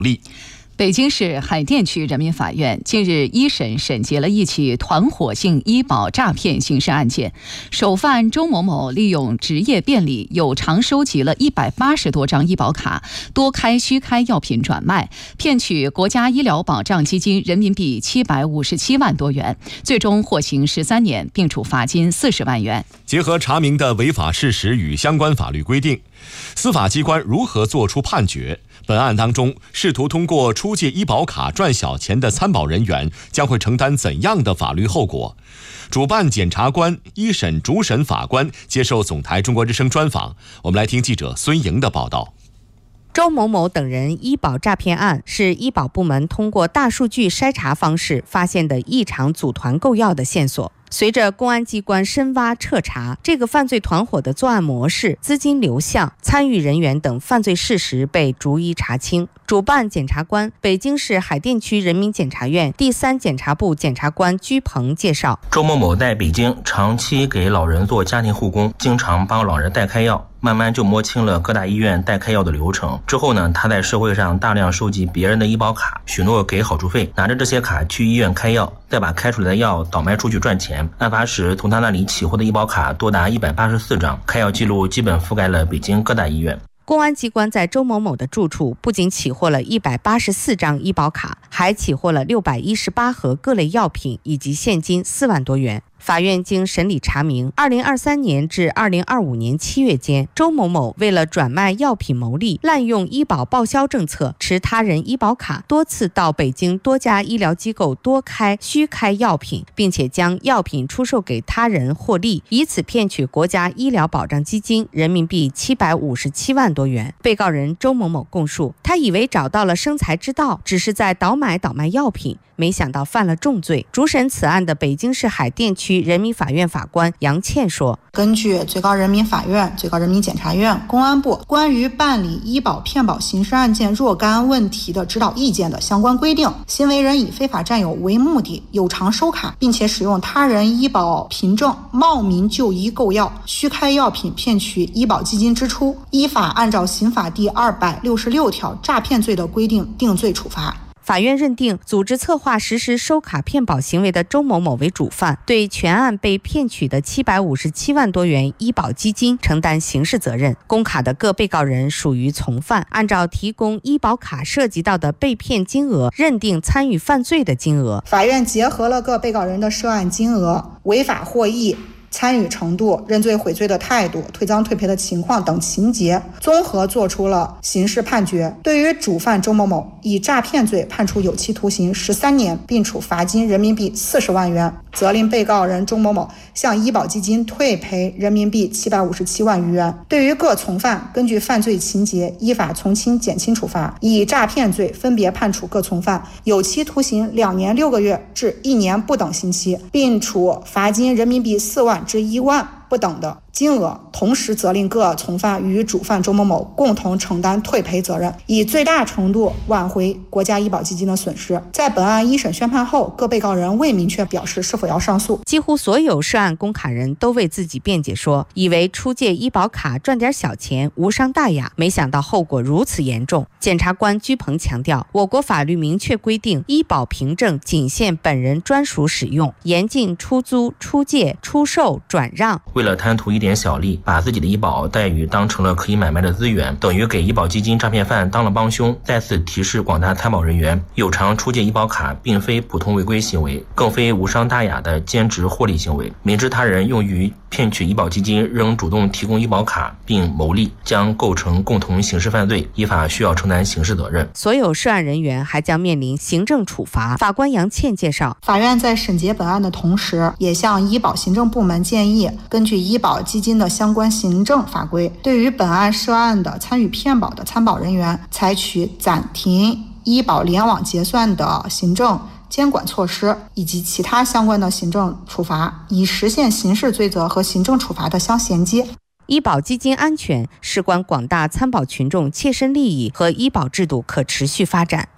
利。 北京市海淀区人民法院近日一审审结了一起团伙性医保诈骗刑事案件，首犯周某某利用职业便利有偿收集了180多张医保卡，多开虚开药品转卖，骗取国家医疗保障基金人民币757万多元，最终获刑13年，并处罚金40万元。 结合查明的违法事实与相关法律规定，司法机关如何作出判决？本案当中，试图通过出借医保卡赚小钱的参保人员将会承担怎样的法律后果？主办检察官、一审主审法官接受总台中国之声专访，我们来听记者孙莹的报道。 周某某等人医保诈骗案是医保部门通过大数据筛查方式发现的异常组团购药的线索。随着公安机关深挖彻查，这个犯罪团伙的作案模式、资金流向、参与人员等犯罪事实被逐一查清。主办检察官、北京市海淀区人民检察院第3检察部检察官居鹏介绍， 周某某在北京长期给老人做家庭护工，经常帮老人代开药，慢慢就摸清了各大医院代开药的流程。之后呢，他在社会上大量收集别人的医保卡，许诺给好处费，拿着这些卡去医院开药，再把开出来的药倒卖出去赚钱。案发时从他那里起获的医保卡多达184张，开药记录基本覆盖了北京各大医院。 公安机关在周某某的住处不仅起获了184张医保卡，还起获了618盒各类药品以及现金4万多元。法院经审理查明，2023年至2025年7月间，周某某为了转卖药品牟利，滥用医保报销政策，持他人医保卡多次到北京多家医疗机构多开虚开药品，并且将药品出售给他人获利，以此骗取国家医疗保障基金人民币757万多元。被告人周某某供述，他以为找到了生财之道，只是在倒买倒卖药品，没想到犯了重罪。主审此案的北京市海淀区人民法院法官杨倩说， 根据最高人民法院、最高人民检察院、公安部关于办理医保骗保刑事案件若干问题的指导意见的相关规定，行为人以非法占有为目的，有偿收卡，并且使用他人医保凭证冒名就医购药，虚开药品骗取医保基金支出，依法按照刑法第266条诈骗罪的规定定罪处罚。 法院认定组织策划实施收卡骗保行为的周某某为主犯，对全案被骗取的757万多元医保基金承担刑事责任。公卡的各被告人属于从犯，按照提供医保卡涉及到的被骗金额，认定参与犯罪的金额。 法院结合了各被告人的涉案金额、违法获益、参与程度、认罪悔罪的态度、退赃退赔的情况等情节，综合作出了刑事判决。对于主犯周某某，以诈骗罪判处有期徒刑13年，并处罚金人民币40万元，责令被告人周某某向医保基金退赔人民币757万余元。对于各从犯，根据犯罪情节依法从轻减轻处罚，以诈骗罪分别判处各从犯有期徒刑2年6个月至1年不等刑期，并处罚金人民币4万至1万不等的金额，同时责令各从犯与主犯周某某共同承担退赔责任，以最大程度挽回国家医保基金的损失。在本案一审宣判后，各被告人未明确表示是否要上诉。 几乎所有涉案公卡人都为自己辩解说，以为出借医保卡赚点小钱无伤大雅，没想到后果如此严重。检察官居鹏强调，我国法律明确规定，医保凭证仅限本人专属使用，严禁出租、出借、出售、转让。 为了贪图一点小利，把自己的医保待遇当成了可以买卖的资源，等于给医保基金诈骗犯当了帮凶。再次提示广大参保人员，有偿出借医保卡并非普通违规行为，更非无伤大雅的兼职获利行为。明知他人用于骗取医保基金，仍主动提供医保卡并牟利，将构成共同刑事犯罪，依法需要承担刑事责任。 所有涉案人员还将面临行政处罚。法官杨倩介绍， 法院在审结本案的同时，也向医保行政部门建议，根据医保基金的相关行政法规，对于本案涉案的参与骗保的参保人员，采取暂停医保联网结算的行政监管措施以及其他相关的行政处罚，以实现刑事罪责和行政处罚的相衔接。 医保基金安全事关广大参保群众切身利益和医保制度可持续发展。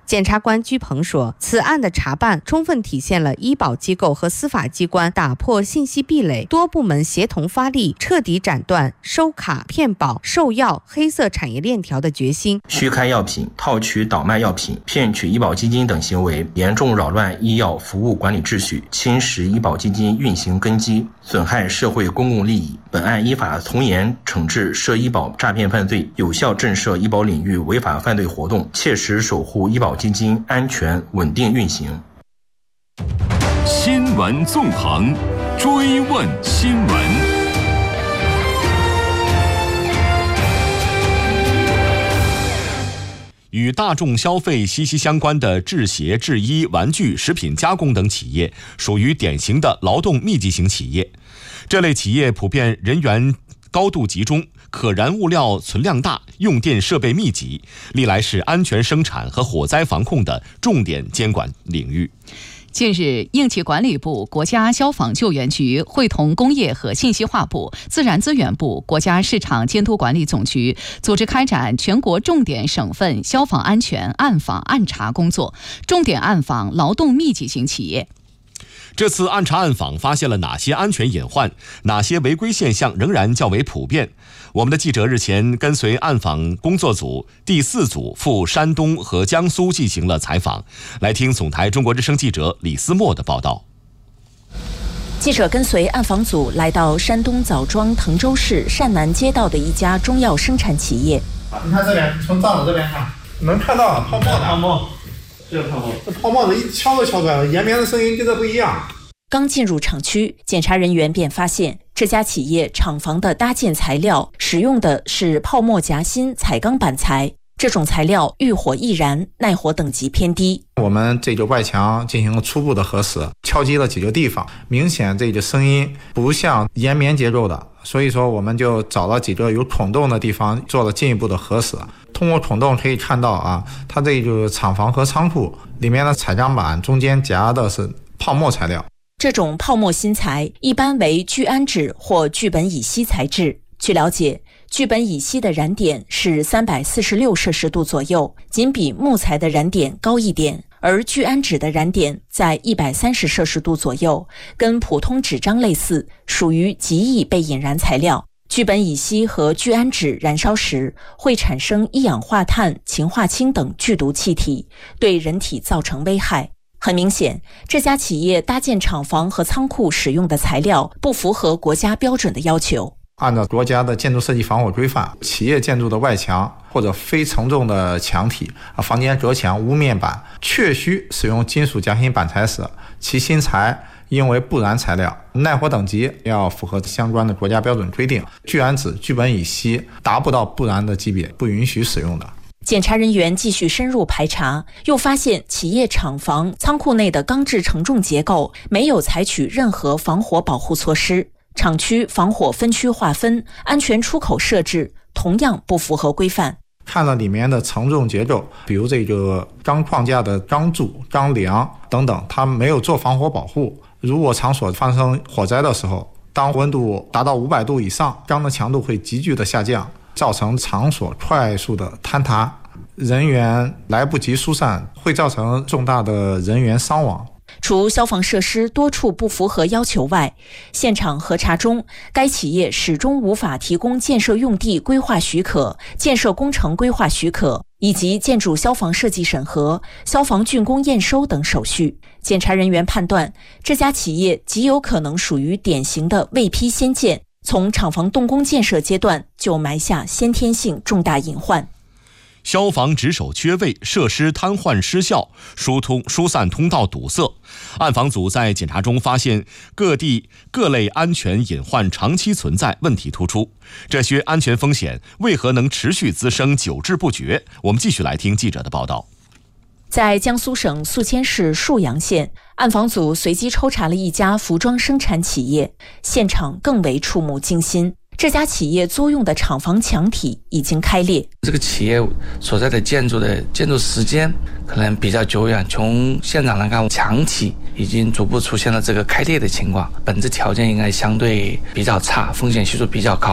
检察官居鹏说，此案的查办充分体现了医保机构和司法机关打破信息壁垒、多部门协同发力、彻底斩断收卡、骗保、售药黑色产业链条的决心。 虚开药品、套取倒卖药品、骗取医保基金等行为，严重扰乱医药服务管理秩序，侵蚀医保基金运行根基，损害社会公共利益。本案依法从严惩治涉医保诈骗犯罪，有效震慑医保领域违法犯罪活动，切实守护医保基金安全稳定运行。 新闻纵横，追问新闻。 与大众消费息息相关的制鞋、制衣、玩具、食品加工等企业，属于典型的劳动密集型企业。这类企业普遍人员高度集中，可燃物料存量大，用电设备密集，历来是安全生产和火灾防控的重点监管领域。 近日，应急管理部、国家消防救援局会同工业和信息化部、自然资源部、国家市场监督管理总局组织开展全国重点省份消防安全暗访暗查工作，重点暗访劳动密集型企业。 这次暗查暗访发现了哪些安全隐患？哪些违规现象仍然较为普遍？我们的记者日前跟随暗访工作组第4组赴山东和江苏进行了采访，来听总台中国之声记者李思墨的报道。 记者跟随暗访组来到山东枣庄滕州市善南街道的一家中药生产企业。 你看这边，从帐子这边看，能看到泡沫的泡沫。这泡沫子一敲都敲出来了，延绵的声音跟这不一样。 刚进入厂区，检查人员便发现这家企业厂房的搭建材料使用的是泡沫夹心彩钢板材，这种材料遇火易燃，耐火等级偏低。 我们这个外墙进行了初步的核实，敲击了几个地方，明显这个声音不像延绵结构的，所以说我们就找了几个有孔洞的地方做了进一步的核实。通过孔洞可以看到它这个厂房和仓库里面的彩钢板中间夹的是泡沫材料。 这种泡沫芯材一般为聚氨酯或聚苯乙烯材质。据了解，聚苯乙烯的燃点是346摄氏度左右，仅比木材的燃点高一点，而聚氨酯的燃点在130摄氏度左右，跟普通纸张类似，属于极易被引燃材料。聚苯乙烯和聚氨酯燃烧时会产生一氧化碳、氰化氢等剧毒气体，对人体造成危害。很明显，这家企业搭建厂房和仓库使用的材料不符合国家标准的要求。 按照国家的建筑设计防火规范，企业建筑的外墙或者非承重的墙体、房间隔墙、屋面板确需使用金属夹心板材时，其芯材应为不燃材料，耐火等级要符合相关的国家标准规定。聚氨酯、聚苯乙烯达不到不燃的级别，不允许使用的。 检查人员继续深入排查，又发现企业厂房、仓库内的钢制承重结构没有采取任何防火保护措施，厂区防火分区划分、安全出口设置同样不符合规范。 看了里面的承重结构，比如这个钢框架的钢柱、钢梁等等，它没有做防火保护。如果场所发生火灾的时候，当温度达到500度以上，钢的强度会急剧的下降，造成场所快速的坍塌，人员来不及疏散，会造成重大的人员伤亡。 除消防设施多处不符合要求外，现场核查中，该企业始终无法提供建设用地规划许可、建设工程规划许可以及建筑消防设计审核、消防竣工验收等手续。检查人员判断，这家企业极有可能属于典型的未批先建，从厂房动工建设阶段就埋下先天性重大隐患。 消防值守缺位，设施瘫痪失效，疏散通道堵塞。暗访组在检查中发现，各地各类安全隐患长期存在，问题突出。这些安全风险为何能持续滋生、久治不绝？我们继续来听记者的报道。 在江苏省宿迁市沭阳县，暗访组随机抽查了一家服装生产企业，现场更为触目惊心。这家企业租用的厂房墙体已经开裂。 这个企业所在的建筑时间可能比较久远，从现场来看，墙体已经逐步出现了这个开裂的情况，本质条件应该相对比较差，风险系数比较高。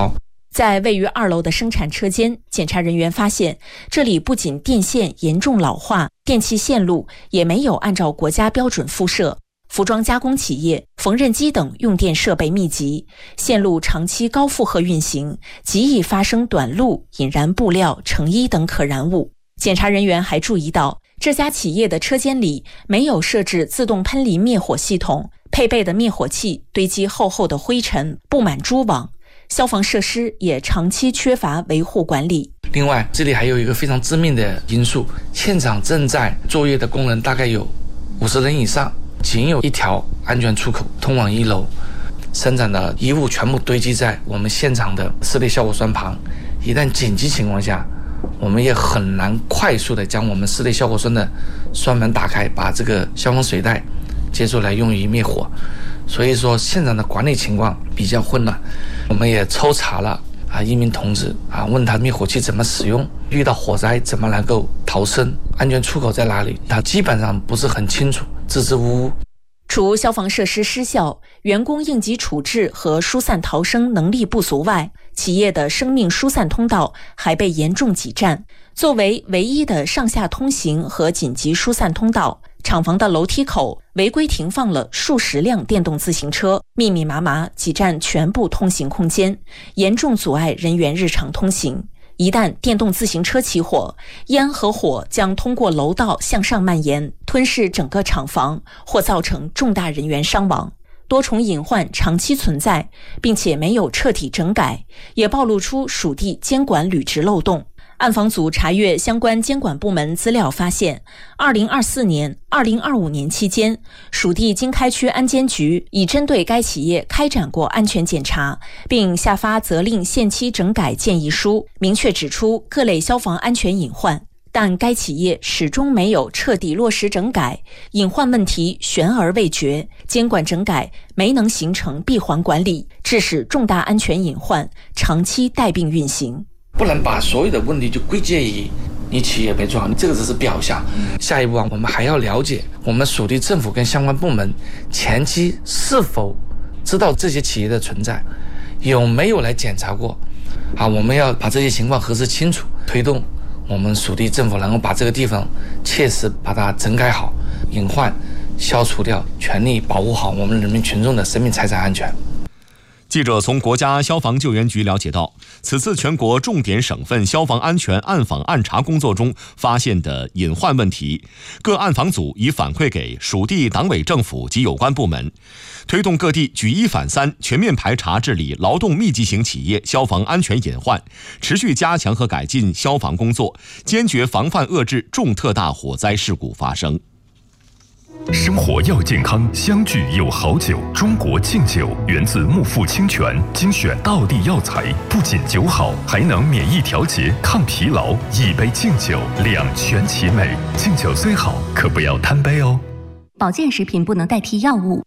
在位于2楼的生产车间，检查人员发现，这里不仅电线严重老化，电气线路也没有按照国家标准敷设，服装加工企业、缝纫机等用电设备密集，线路长期高负荷运行，极易发生短路、引燃布料、成衣等可燃物。检查人员还注意到，这家企业的车间里没有设置自动喷淋灭火系统，配备的灭火器堆积厚厚的灰尘，布满蛛网。消防设施也长期缺乏维护管理。 另外，这里还有一个非常致命的因素，现场正在作业的工人大概有50人以上，仅有一条安全出口通往1楼，生产的衣物全部堆积在我们现场的室内消火栓旁。一旦紧急情况下，我们也很难快速的将我们室内消火栓的栓门打开，把这个消防水带接出来用于灭火。所以说现场的管理情况比较混乱。我们也抽查了一名同志问他灭火器怎么使用，遇到火灾怎么能够逃生，安全出口在哪里，他基本上不是很清楚，支支吾吾。 除消防设施失效、员工应急处置和疏散逃生能力不足外，企业的生命疏散通道还被严重挤占。作为唯一的上下通行和紧急疏散通道，厂房的楼梯口违规停放了数十辆电动自行车，密密麻麻挤占全部通行空间，严重阻碍人员日常通行。一旦电动自行车起火，烟和火将通过楼道向上蔓延，吞噬整个厂房，或造成重大人员伤亡。多重隐患长期存在，并且没有彻底整改，也暴露出属地监管履职漏洞。暗访组查阅相关监管部门资料发现，2024年、2025年期间，属地经开区安监局已针对该企业开展过安全检查，并下发责令限期整改建议书，明确指出各类消防安全隐患。但该企业始终没有彻底落实整改，隐患问题悬而未决，监管整改没能形成闭环管理，致使重大安全隐患长期带病运行。 不能把所有的问题就归结于你企业没做好，这个只是表象。下一步我们还要了解我们属地政府跟相关部门前期是否知道这些企业的存在，有没有来检查过我们要把这些情况核实清楚，推动我们属地政府能够把这个地方切实把它整改好，隐患消除掉，全力保护好我们人民群众的生命财产安全。 记者从国家消防救援局了解到，此次全国重点省份消防安全暗访暗查工作中发现的隐患问题，各暗访组已反馈给属地党委政府及有关部门，推动各地举一反三，全面排查治理劳动密集型企业消防安全隐患，持续加强和改进消防工作，坚决防范遏制重特大火灾事故发生。 生活要健康，相聚有好酒。中国敬酒源自木富清泉，精选道地药材，不仅酒好，还能免疫调节、抗疲劳。一杯敬酒，两全其美。敬酒虽好，可不要贪杯哦。 保健食品不能代替药物。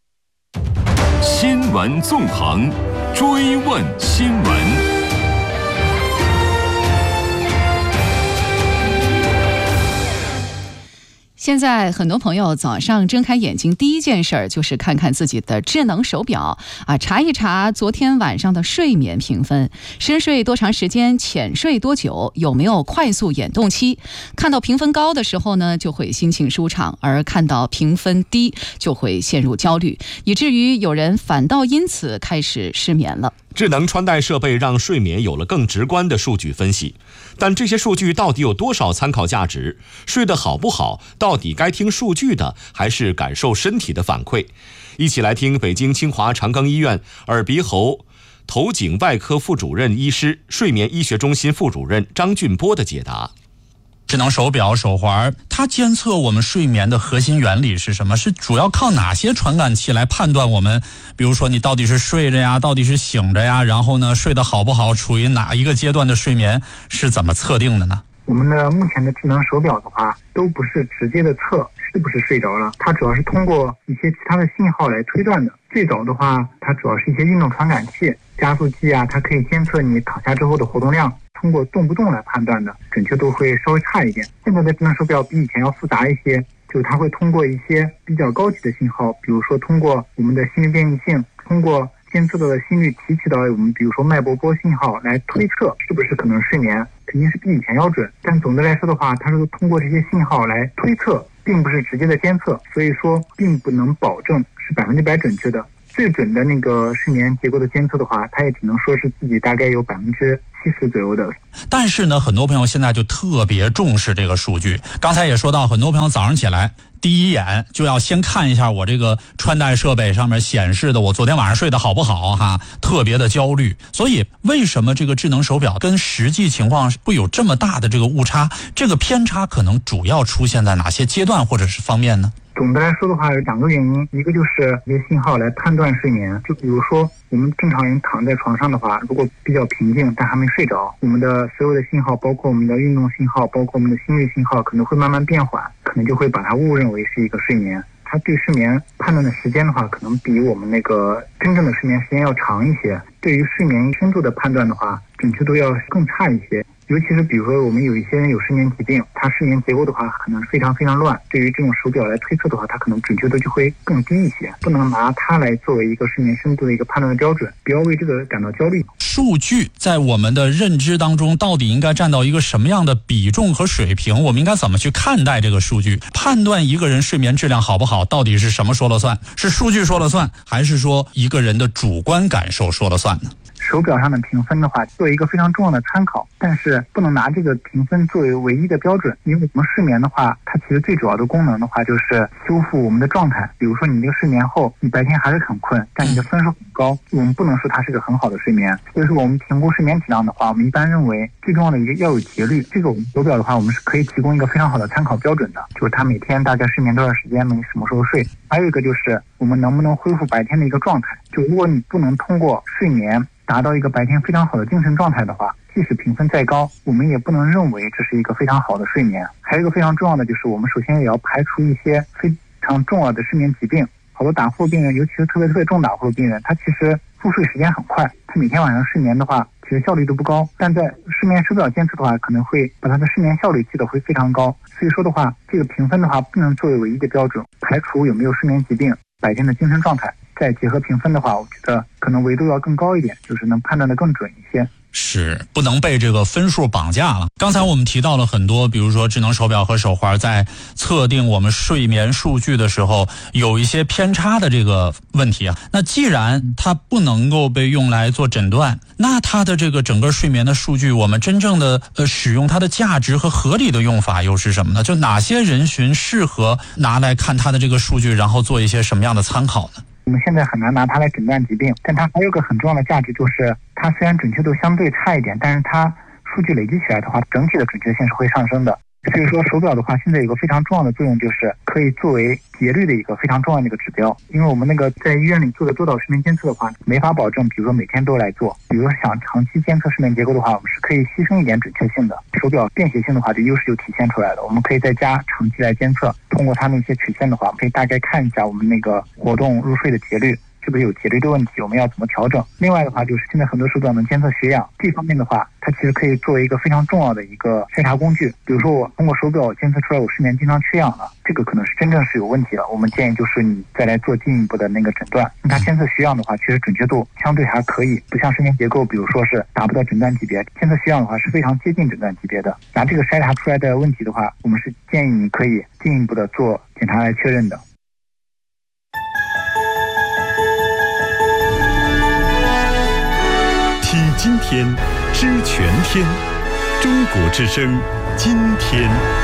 新闻纵横，追问新闻。 现在很多朋友早上睁开眼睛，第一件事就是看看自己的智能手表查一查昨天晚上的睡眠评分，深睡多长时间，浅睡多久，有没有快速眼动期。看到评分高的时候呢，就会心情舒畅，而看到评分低就会陷入焦虑，以至于有人反倒因此开始失眠了。 智能穿戴设备让睡眠有了更直观的数据分析，但这些数据到底有多少参考价值？睡得好不好，到底该听数据的，还是感受身体的反馈？一起来听北京清华长庚医院耳鼻喉头颈外科副主任医师、睡眠医学中心副主任张俊波的解答。 智能手表、手环，它监测我们睡眠的核心原理是什么？是主要靠哪些传感器来判断我们，比如说你到底是睡着呀，到底是醒着呀，然后呢，睡得好不好，处于哪一个阶段的睡眠，是怎么测定的呢？ 我们的目前的智能手表的话，都不是直接的测是不是睡着了，它主要是通过一些其他的信号来推断的。最早的话，它主要是一些运动传感器、加速器它可以监测你躺下之后的活动量，通过动不动来判断的，准确度会稍微差一点。现在的智能手表比以前要复杂一些，就是它会通过一些比较高级的信号，比如说通过我们的心率变异性，通过监测到的心率提取到我们比如说脉搏波信号来推测是不是可能睡眠，肯定是比以前要准。但总的来说的话，它是通过这些信号来推测，并不是直接的监测，所以说并不能保证是100%准确的。最准的那个睡眠结构的监测的话，它也只能说是自己大概有70%左右的。 但是呢，很多朋友现在就特别重视这个数据。刚才也说到，很多朋友早上起来第一眼就要先看一下我这个穿戴设备上面显示的我昨天晚上睡得好不好哈，特别的焦虑。所以为什么这个智能手表跟实际情况会有这么大的这个误差？这个偏差可能主要出现在哪些阶段或者是方面呢？ 总的来说的话，有2个原因，一个就是一些信号来判断睡眠，就比如说我们正常人躺在床上的话，如果比较平静但还没睡着，我们的所有的信号，包括我们的运动信号，包括我们的心率信号，可能会慢慢变缓，可能就会把它误认为是一个睡眠。它对睡眠判断的时间的话，可能比我们那个真正的睡眠时间要长一些。对于睡眠深度的判断的话，准确度要更差一些。尤其是比如说我们有一些人有睡眠疾病，他睡眠结构的话可能非常非常乱，对于这种手表来推测的话，它可能准确度就会更低一些，不能拿它来作为一个睡眠深度的一个判断的标准，不要为这个感到焦虑。 数据在我们的认知当中到底应该占到一个什么样的比重和水平？我们应该怎么去看待这个数据？判断一个人睡眠质量好不好，到底是什么说了算？是数据说了算，还是说一个人的主观感受说了算呢？ 手表上的评分的话，作为一个非常重要的参考，但是不能拿这个评分作为唯一的标准。因为我们睡眠的话，它其实最主要的功能的话，就是修复我们的状态。比如说你这个睡眠后，你白天还是很困，但你的分数很高，我们不能说它是个很好的睡眠。所以说我们评估睡眠质量的话，我们一般认为最重要的一个要有节律。这个我们手表的话，我们是可以提供一个非常好的参考标准的，就是它每天大概睡眠多少时间，什么时候睡。还有一个就是我们能不能恢复白天的一个状态。就如果你不能通过睡眠达到一个白天非常好的精神状态的话，即使评分再高，我们也不能认为这是一个非常好的睡眠。还有一个非常重要的就是，我们首先也要排除一些非常重要的睡眠疾病。好多打呼病人，尤其是特别重打呼的病人，他其实入睡时间很快，他每天晚上睡眠的话，其实效率都不高。但在睡眠手表监测的话，可能会把他的睡眠效率记得会非常高。所以说的话，这个评分的话不能作为唯一的标准，排除有没有睡眠疾病、白天的精神状态，再结合评分的话，我觉得可能维度要更高一点，就是能判断得更准一些。 是不能被这个分数绑架了。刚才我们提到了很多，比如说智能手表和手环在测定我们睡眠数据的时候有一些偏差的这个问题啊。那既然它不能够被用来做诊断，那它的这个整个睡眠的数据，我们真正的使用它的价值和合理的用法又是什么呢？就哪些人群适合拿来看它的这个数据，然后做一些什么样的参考呢？ 我们现在很难拿它来诊断疾病，但它还有个很重要的价值，就是它虽然准确度相对差一点，但是它数据累积起来的话，整体的准确性是会上升的。所以说手表的话，现在有个非常重要的作用，就是可以作为节律的一个非常重要的一个指标。因为我们那个在医院里做的多导睡眠监测的话，没法保证比如说每天都来做，比如说想长期监测睡眠结构的话，我们是可以牺牲一点准确性的。手表便携性的话，这优势就体现出来了。我们可以在家长期来监测，通过它们一些曲线的话，我们可以大概看一下我们那个活动入睡的节律是不是有节律的问题，我们要怎么调整。另外的话，就是现在很多手表能监测血氧，这方面的话它其实可以作为一个非常重要的一个筛查工具。比如说我通过手表监测出来我睡眠经常缺氧了，这个可能是真正是有问题了，我们建议就是你再来做进一步的那个诊断。它监测血氧的话，其实准确度相对还可以，不像睡眠结构比如说是达不到诊断级别，监测血氧的话是非常接近诊断级别的。拿这个筛查出来的问题的话，我们是建议你可以进一步的做检查来确认的。 听今天，知全天，中国之声，今天。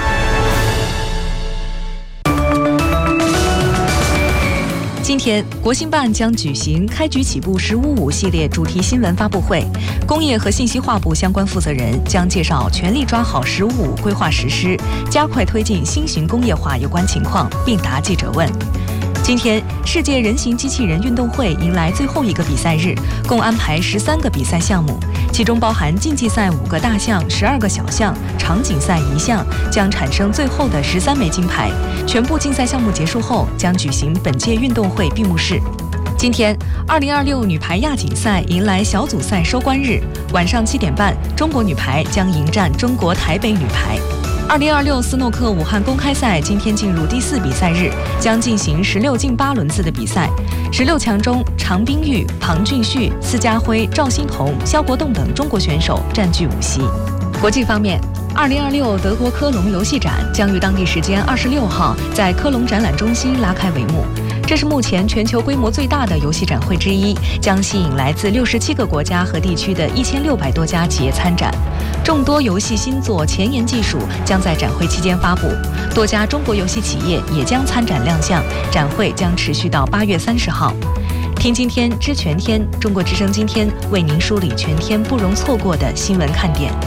今天，国新办将举行开局起步“15+5”系列主题新闻发布会，工业和信息化部相关负责人将介绍全力抓好“15+5”规划实施，加快推进新型工业化有关情况，并答记者问。今天，世界人形机器人运动会迎来最后一个比赛日，共安排13个比赛项目，其中包含竞技赛5个大项、12个小项，场景赛1项，将产生最后的13枚金牌。全部竞赛项目结束后，将举行本届运动会闭幕式。今天，2026女排亚锦赛迎来小组赛收官日，晚上7点半，中国女排将迎战中国台北女排。 2026斯诺克武汉公开赛今天进入第4比赛日，将进行16进8轮次的比赛。16强中，常冰玉、庞俊旭、司家辉、赵欣彤、肖国栋等中国选手占据5席。国际方面，2026德国科隆游戏展将于当地时间26号在科隆展览中心拉开帷幕。这是目前全球规模最大的游戏展会之一，将吸引来自67个国家和地区的1600多家企业参展。众多游戏新作、前沿技术将在展会期间发布，多家中国游戏企业也将参展亮相。展会将持续到8月30号。听今天知全天，中国之声今天为您梳理全天不容错过的新闻看点。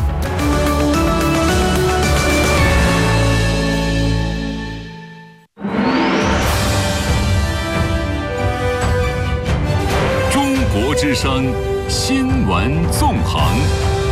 中国之声新闻纵横。